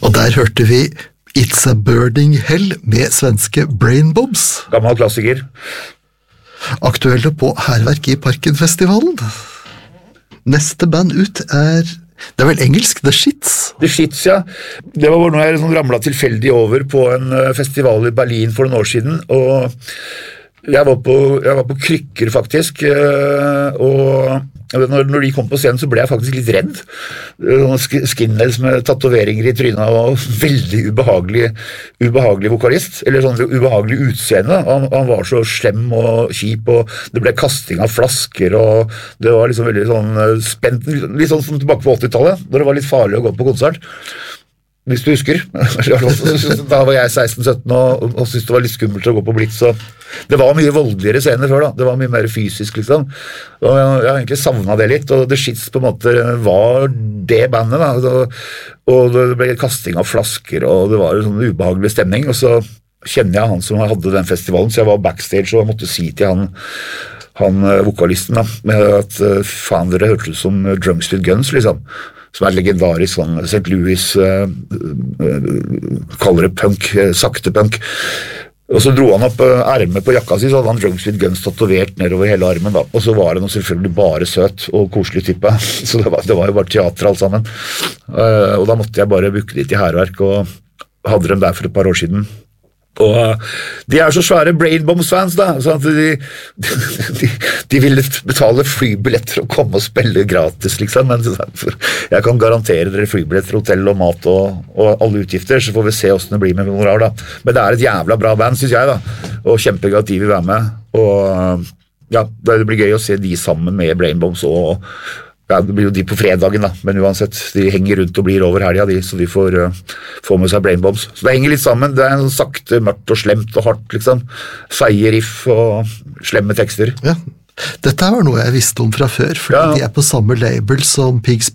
Og der hørte vi It's a Burning Hell med svenske Brain Bombs. Gammel klassiker. Aktuelle på Hærverk i Parkenfestivalen. Neste band ut det vel engelsk, The Shits? The Shits, ja. Det var når jeg ramlet tilfeldig over på en festival i Berlin for noen år siden, og jeg var på krykker faktisk, og når de kom på scenen så ble jeg faktisk litt redd. Skinheads med tatoveringer i trynet og veldig ubehagelig vokalist, eller sånn ubehagelig utseende. Han var så slem og kjip, og det ble kasting av flasker, og det var liksom veldig sånn spent, litt sånn som tilbake på 80-tallet, da det var litt farlig å gå på konsert. Hvis du husker. Da var jeg 16-17 og syntes det var litt skummelt å gå på Blitz. Det var mye voldeligere scener før da. Det var mye mer fysisk liksom. Og jeg har egentlig savnet det litt, og The Shits på en måte var det bandet da. Og det ble kasting av flasker, og det var en sånn ubehagelig stemning. Og så kjenner jeg han som hadde den festivalen, så jeg var backstage og måtte si til han vokalisten da, med at faen, dere hørtes ut som Drunks with Guns liksom. Som legendarisk sånn St. Louis kaller det punk, sakte punk, og så dro han opp ermet på jakka si, så hadde han Drunks with Guns tatovert nedover hele armen da, og så var det selvfølgelig bare søt og koselig type, så det var jo bare teater alt sammen, og da måtte jeg bare booke litt i Hærverk, og hadde dem der for et par år siden. Og de så svære Brain Bombs-fans da, så at de ville betale flybilletter og komme og spille gratis liksom, men jeg kan garantere dere flybilletter, hotell og mat og alle utgifter, så får vi se hvordan det blir med noen år da, men det et jævla bra band synes jeg da, og kjempegøy at de vil være med, og ja, det blir gøy å se de sammen med Brain Bombs og ja, det blir jo de på fredagen da, men uansett, de henger rundt og blir over helga de, så de får med seg Brain Bombs. Så det henger litt sammen, det en sånn sakte, mørkt og slemt og hardt liksom, seige riff og slemme tekster. Ja, dette var noe jeg visste om fra før, fordi de på samme label som Pigs,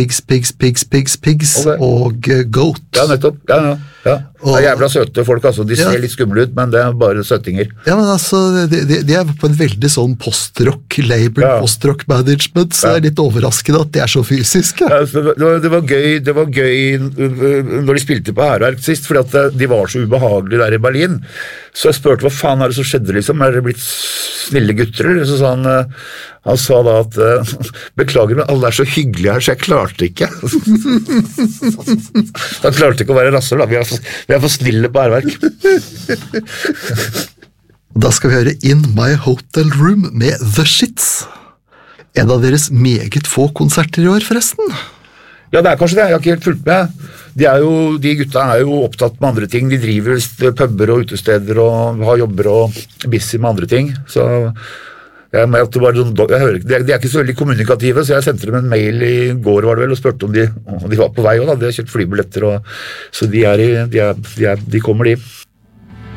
og Goat. Ja, nettopp, ja. Det jævla søte folk, altså. De ser litt skumle ut, men det bare søtinger. Ja, men altså, de på en veldig sånn post-rock-label, post-rock-management, så det litt overraskende at de så fysiske. Ja, det var gøy når de spilte på Hærverk sist, fordi at de var så ubehagelige der i Berlin. Så jeg spurte, hva faen det som skjedde liksom? Det blitt snille gutter? Eller? Så sa han sa da at beklager, men alle så hyggelige her, så jeg klarte ikke. Han klarte ikke å være rasser da, vi for snille på Hærverk. Da skal vi høre In My Hotel Room med The Shits. En av deres meget få konserter i år forresten. Ja, det kanskje det, jeg har ikke helt fulgt med. De gutta jo opptatt med andre ting, de driver puber og utesteder og har jobber og busy med andre ting, så jeg ikke så veldig kommunikative, så jeg sendte dem en mail i går var det vel, og spurte om de var på vei også, da. De har kjøpt flybilletter, så de kommer de.